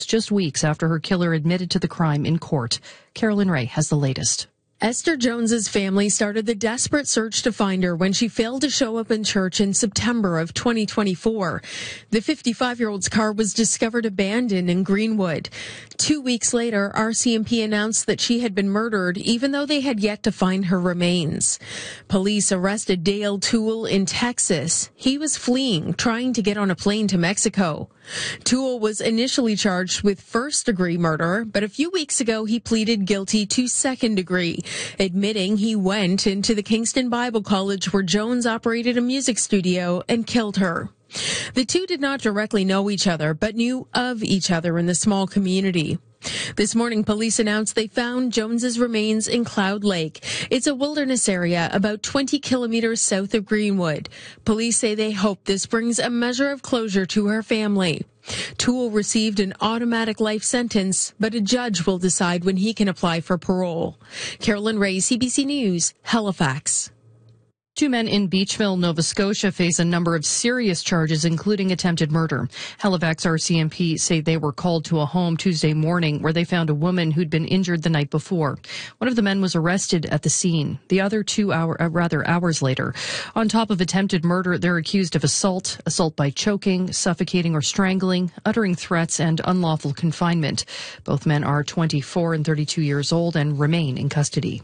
just weeks after her killer admitted to the crime in court. Carolyn Ray has the latest. Esther Jones's family started the desperate search to find her when she failed to show up in church in September of 2024. The 55-year-old's car was discovered abandoned in Greenwood. 2 weeks later, RCMP announced that she had been murdered, even though they had yet to find her remains. Police arrested Dale Toole in Texas. He was fleeing, trying to get on a plane to Mexico. Toole was initially charged with first-degree murder, but a few weeks ago he pleaded guilty to second-degree, admitting he went into the Kingston Bible College where Jones operated a music studio and killed her. The two did not directly know each other, but knew of each other in the small community. This morning, police announced they found Jones's remains in Cloud Lake. It's a wilderness area about 20 kilometers south of Greenwood. Police say they hope this brings a measure of closure to her family. Toole received an automatic life sentence, but a judge will decide when he can apply for parole. Carolyn Ray, CBC News, Halifax. 2 men in Beachville, Nova Scotia face a number of serious charges, including attempted murder. Halifax RCMP say they were called to a home Tuesday morning where they found a woman who'd been injured the night before. One of the men was arrested at the scene. The other hours later. On top of attempted murder, they're accused of assault by choking, suffocating or strangling, uttering threats, and unlawful confinement. Both men are 24 and 32 years old and remain in custody.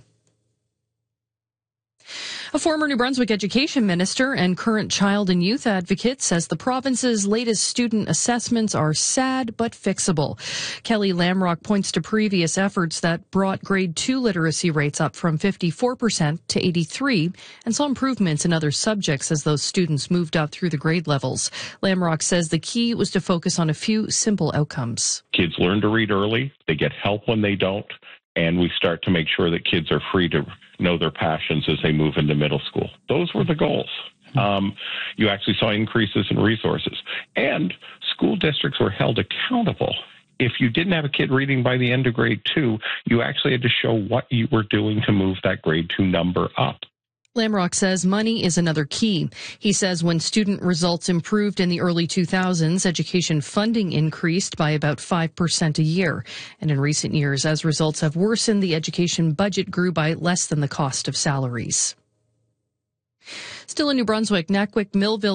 A former New Brunswick education minister and current child and youth advocate says the province's latest student assessments are sad but fixable. Kelly Lamrock points to previous efforts that brought grade 2 literacy rates up from 54% to 83% and saw improvements in other subjects as those students moved up through the grade levels. Lamrock says the key was to focus on a few simple outcomes. Kids learn to read early, they get help when they don't, and we start to make sure that kids are free to know their passions as they move into middle school. Those were the goals. You actually saw increases in resources. And school districts were held accountable. If you didn't have a kid reading by the end of grade 2, you actually had to show what you were doing to move that grade 2 number up. Lamrock says money is another key. He says when student results improved in the early 2000s, education funding increased by about 5% a year. And in recent years, as results have worsened, the education budget grew by less than the cost of salaries. Still in New Brunswick, Nakwik Millville